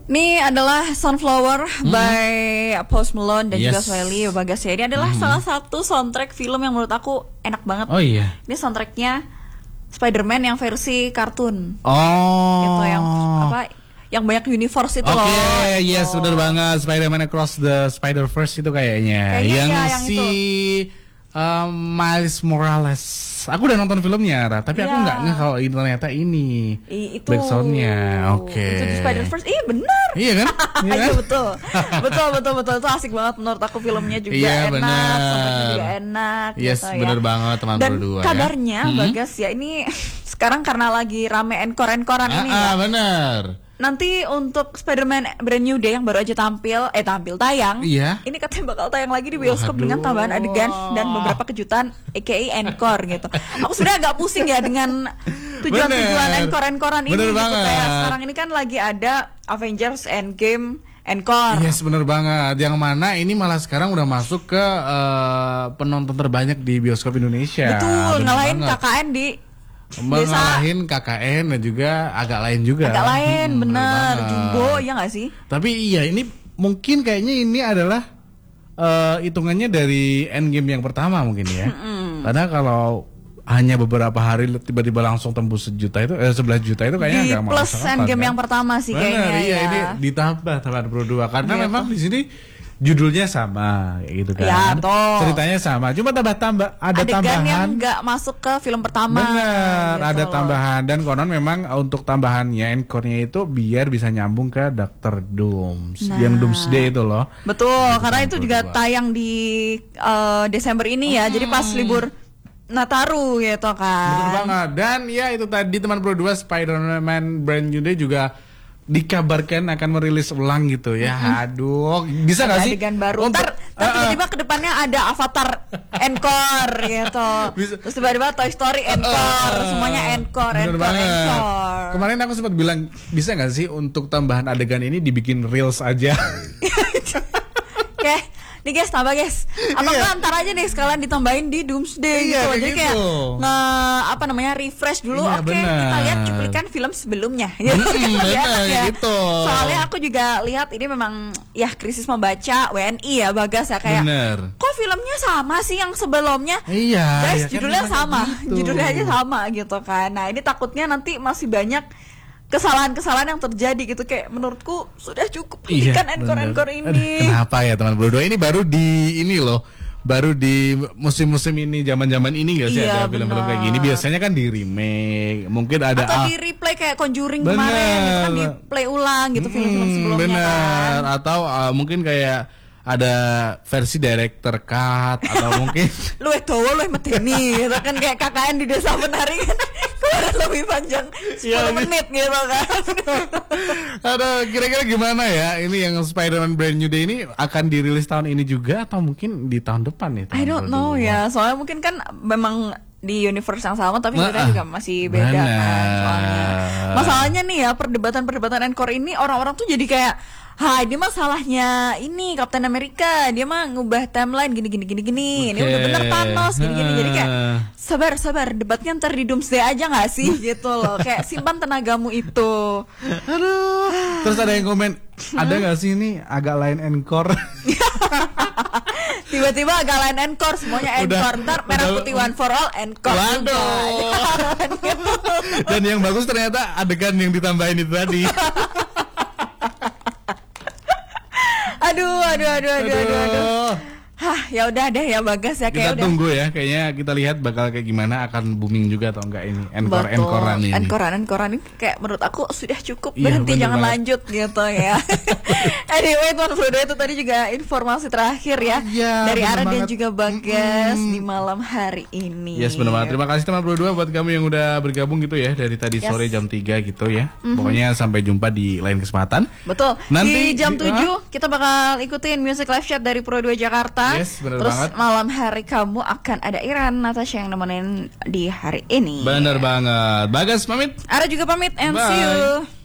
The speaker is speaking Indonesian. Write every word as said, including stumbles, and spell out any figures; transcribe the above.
Ini adalah Sunflower hmm. by Post Malone dan yes. juga Swelly Bagas ya. Ini adalah hmm. salah satu soundtrack film yang menurut aku enak banget. Oh iya. Ini soundtracknya Spider-Man yang versi kartun. Oh. Itu yang apa? Yang banyak universe itu okay, loh. Oke, yes, oh. benar banget. Spider-Man Across the Spider-Verse itu kayaknya. Kayaknya yang ya, yang si itu. Um, Miles Morales. Aku udah nonton filmnya, Ra, tapi yeah. aku nggak ngeh kalau ini ternyata ini I, itu backsoundnya. Oke. Okay. Itu di Spider-Verse. Iya benar. Iya kan? Iya kan? betul. betul betul betul itu asik banget menurut aku, filmnya juga iya, enak, soundtracknya juga enak. Yes, gitu, benar ya. banget teman Dan berdua. kabarnya ya? Bagas ya ini sekarang karena lagi rame encore-encorean ah, ini ah, ya. Benar. Nanti untuk Spider-Man Brand New Day yang baru aja tampil, eh tampil tayang, iya. ini katanya bakal tayang lagi di bioskop Waduh. dengan tambahan adegan dan beberapa kejutan, aka encore gitu. Aku sudah agak pusing ya dengan tujuan-tujuan encore-encorean ini. Bener gitu. banget. Kayak sekarang ini kan lagi ada Avengers Endgame encore. Yes, bener banget. Yang mana ini malah sekarang udah masuk ke uh, penonton terbanyak di bioskop Indonesia. Betul, ngalahin K K N di mengalahin K K N dan juga agak lain juga. Agak lain, hmm, bener. bener Jumbo, ya nggak sih? Tapi iya, ini mungkin kayaknya ini adalah uh, hitungannya dari Endgame yang pertama mungkin ya. Hmm. Karena kalau hanya beberapa hari tiba-tiba langsung tembus sejuta itu, eh sebelas juta itu kayaknya di agak plus Endgame kan? yang pertama sih bener, kayaknya. Iya, ya. ini ditambah teman berdua karena gitu. Memang di sini judulnya sama gitu kan. Ya, betul. Ceritanya sama, cuma tambah-tambah ada adegan tambahan yang nggak masuk ke film pertama. Bener, gitu ada loh. tambahan dan konon memang untuk tambahannya encore-nya itu biar bisa nyambung ke Doctor Doom, nah. yang Doomsday itu loh. Betul, karena itu juga tayang di uh, Desember ini ya. Hmm. Jadi pas libur Nataru gitu kan. Betul banget. Dan ya itu tadi teman Pro dua Spider-Man Brand New Day juga dikabarkan akan merilis ulang gitu ya. Mm-hmm. Aduh, bisa nggak sih? Adegan baru. Ntar, ntar uh, tiba-tiba kedepannya ada Avatar encore gitu. Bisa. Terus tiba-tiba Toy Story encore, uh, semuanya encore, encore, encore. Kemarin aku sempat bilang bisa nggak sih untuk tambahan adegan ini dibikin reels aja? Oke. Nih guys, tambah guys. Apa iya. Ntar aja nih sekalian ditambahin di Doomsday iya, gitu. Jadi gitu. kayak nge apa namanya refresh dulu. Iya, Oke, kita lihat cuplikan film sebelumnya. Hmm, bener, ya. gitu. Soalnya aku juga lihat ini memang ya krisis membaca W N I ya Bagas ya kayak. Bener. Kok filmnya sama sih yang sebelumnya? Iya. Guys, ya judulnya kan sama. Gitu. Judulnya aja sama gitu kan. Nah, ini takutnya nanti masih banyak kesalahan-kesalahan yang terjadi gitu, kayak menurutku sudah cukup hentikan iya, encore-encore ini. Aduh, kenapa ya teman berdua ini baru di ini loh, baru di musim-musim ini, zaman-zaman ini gak sih iya, ada film-film kayak gini? Biasanya kan di remake, mungkin ada atau ah, di replay kayak Conjuring bener. kemarin gitu kan, di play ulang gitu hmm, film-film sebelumnya bener. kan. Atau uh, mungkin kayak ada versi director cut atau mungkin lu itu lu medeni gitu kan, kayak K K N di Desa Penari kan lebih panjang sepuluh menit gitu kan. Aduh, kira-kira gimana ya ini yang Spider-Man Brand New Day ini akan dirilis tahun ini juga atau mungkin di tahun depan nih? I don't know ya, soalnya mungkin kan memang di universe yang sama tapi nah, juga masih beda bener. Kan soalnya. Masalahnya nih ya, perdebatan-perdebatan encore ini orang-orang tuh jadi kayak, hai, dia mah salahnya ini Captain America, dia mah ngubah timeline gini gini gini gini. Okay. Ini udah bener Thanos gini gini. Jadi kayak sabar sabar, debatnya ntar di Doomsday aja nggak sih gitu loh. Kayak simpan tenagamu itu. Aduh. Terus ada yang komen, ada nggak sih ini agak lain encore? Tiba-tiba agak lain encore, semuanya encore. Ntar merah putih one for all encore. Waduh. Dan yang bagus ternyata adegan yang ditambahin itu tadi. Aduh, aduh, aduh, aduh, aduh, aduh. Hah, ya udah deh ya Bagas ya, kayak kita udah. Tunggu ya, kayaknya kita lihat bakal kayak gimana, akan booming juga atau enggak ini encore encorean ini. Encorean encorean ini kayak menurut aku sudah cukup, iya, berhenti jangan banget. lanjut gitu ya. Anyway, Tuan Fludo itu tadi juga informasi terakhir ya, ya dari Ara dan banget. juga Bagas hmm. di malam hari ini. Yes, benar banget. Terima kasih teman berdua buat kamu yang udah bergabung gitu ya dari tadi yes. sore jam tiga gitu ya. Mm-hmm. Pokoknya sampai jumpa di lain kesempatan. Betul. Nanti di jam di, tujuh kita bakal ikutin Music Live Chat dari Pro dua Jakarta. Yes, benar Terus banget. malam hari kamu akan ada Iran Natasha yang nemenin di hari ini. Bener banget. Bagas pamit. Ara juga pamit and Bye. see you.